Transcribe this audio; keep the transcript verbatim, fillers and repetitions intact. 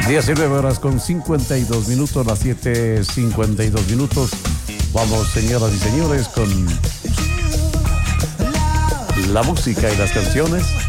diecinueve horas con cincuenta y dos minutos, las siete cincuenta y dos minutos. Vamos, señoras y señores, con la música y las canciones